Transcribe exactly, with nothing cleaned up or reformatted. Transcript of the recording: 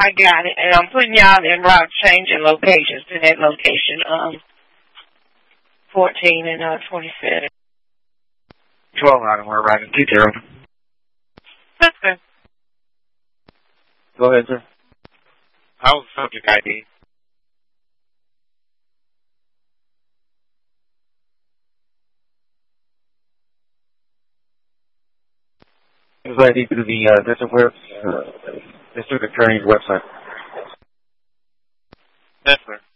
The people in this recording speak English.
I got it, and I'm putting y'all in route changing locations to that location, um, fourteen and uh, twenty-seven. twelve out, and we're arriving two zero. Okay. Go ahead, sir. How's the subject I D? His I D through the uh, district web, uh, district attorney's website. Yes, sir.